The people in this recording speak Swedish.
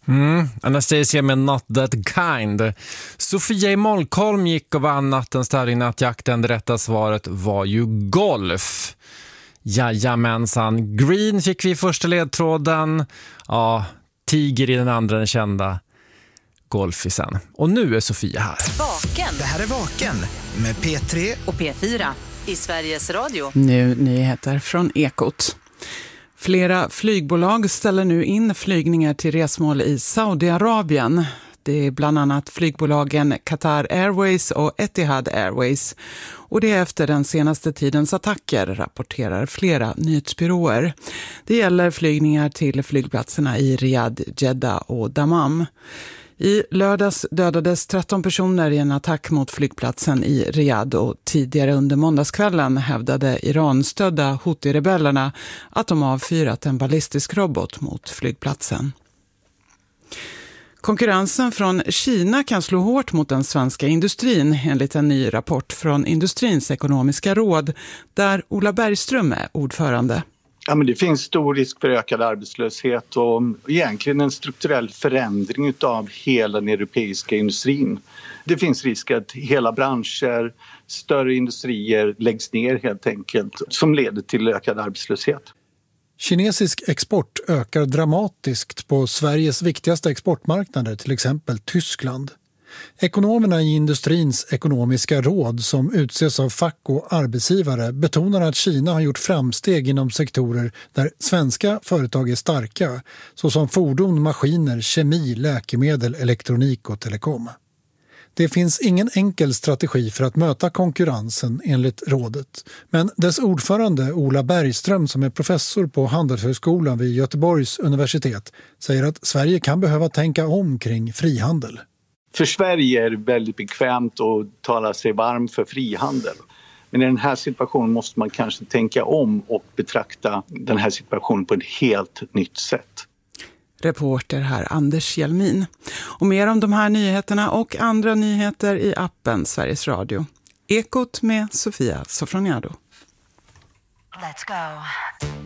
Anastasia med Not That Kind. Sofia i Molkolm gick och vann nattens tävling Nattjakten. Det rätta svaret var ju golf. Jajamensan. Green fick vi i första ledtråden. Ja, Tiger i den andra, den kända. Golf i sen. Och nu är Sofia här. Vaken. Det här är Vaken med P3 och P4 i Sveriges Radio. Nu nyheter från Ekot. Flera flygbolag ställer nu in flygningar till resmål i Saudiarabien. Det är bland annat flygbolagen Qatar Airways och Etihad Airways. Och det är efter den senaste tidens attacker, rapporterar flera nyhetsbyråer. Det gäller flygningar till flygplatserna i Riyadh, Jeddah och Dammam. I lördags dödades 13 personer i en attack mot flygplatsen i Riyadh och tidigare under måndagskvällen hävdade Iran-stödda Houthi-rebellerna att de avfyrat en ballistisk robot mot flygplatsen. Konkurrensen från Kina kan slå hårt mot den svenska industrin enligt en ny rapport från Industrins ekonomiska råd där Ola Bergström är ordförande. Ja, men det finns stor risk för ökad arbetslöshet och egentligen en strukturell förändring av hela den europeiska industrin. Det finns risk att hela branscher, större industrier läggs ner helt enkelt som leder till ökad arbetslöshet. Kinesisk export ökar dramatiskt på Sveriges viktigaste exportmarknader, till exempel Tyskland. Ekonomerna i Industrins ekonomiska råd som utses av fack och arbetsgivare betonar att Kina har gjort framsteg inom sektorer där svenska företag är starka, såsom fordon, maskiner, kemi, läkemedel, elektronik och telekom. Det finns ingen enkel strategi för att möta konkurrensen enligt rådet, men dess ordförande Ola Bergström som är professor på Handelshögskolan vid Göteborgs universitet säger att Sverige kan behöva tänka om kring frihandel. För Sverige är det väldigt bekvämt att tala sig varm för frihandel. Men i den här situationen måste man kanske tänka om och betrakta den här situationen på ett helt nytt sätt. Reporter här Anders Hjelmin. Och mer om de här nyheterna och andra nyheter i appen Sveriges Radio. Ekot med Sofia Sofroniado. Let's go.